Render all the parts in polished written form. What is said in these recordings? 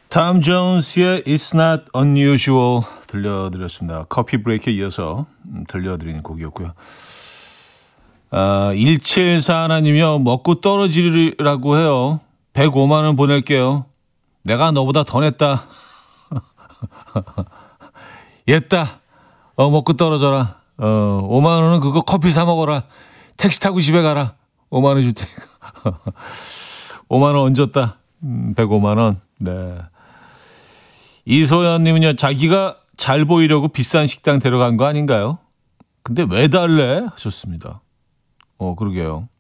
탐 존스의 It's Not Unusual 들려드렸습니다. 커피 브레이크에 이어서 들려드리는 곡이었고요. 1741님이요. 먹고 떨어지리라고 해요. 105만 원 보낼게요. 내가 너보다 더 냈다. 옛다. 먹고 떨어져라. 5만 원은 그거 커피 사 먹어라. 택시 타고 집에 가라. 5만 원 줄 테니까. 5만 원 얹었다. 105만 원. 네. 이소연님은요. 자기가 잘 보이려고 비싼 식당 데려간 거 아닌가요? 근데 왜 달래? 하셨습니다. 그러게요.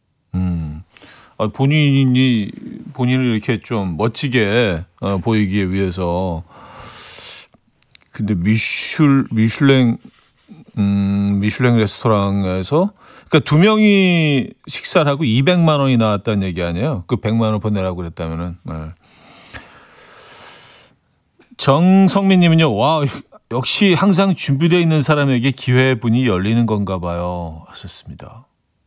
본인을 이렇게 좀 멋지게 보이기 위해서. 근데 미슐랭 레스토랑에서 그러니까 두 명이 식사를 하고 200만 원이 나왔다는 얘기 아니에요? 그 100만 원 보내라고 그랬다면은. 네. 정성민님은요. 와, 역시 항상 준비되어 있는 사람에게 기회문이 열리는 건가 봐요. 하셨습니다.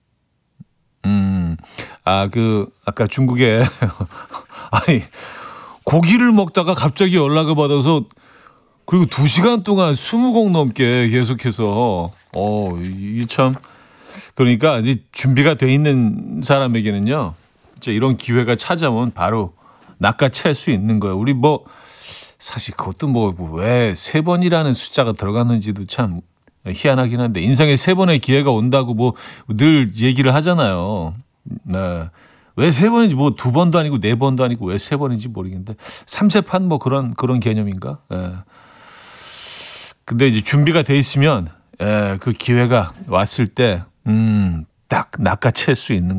아까 중국에 아니 고기를 먹다가 갑자기 연락을 받아서 그리고 2시간 동안 20곡 넘게 계속해서 이게 참 그러니까 이제 준비가 돼 있는 사람에게는요. 진짜 이런 기회가 찾아오면 바로 낚아챌 수 있는 거예요. 우리 사실 그것도 왜 3번이라는 숫자가 들어갔는지도 참 희한하긴 한데 인생에 3번의 기회가 온다고 늘 얘기를 하잖아요. 네. 왜 3번인지 2번도 아니고 4번도 아니고 왜 3번인지 모르겠는데 3세판 그런 개념인가? 네. 근데 이제 준비가 돼 있으면 그 기회가 왔을 때 딱 낚아챌 수 있는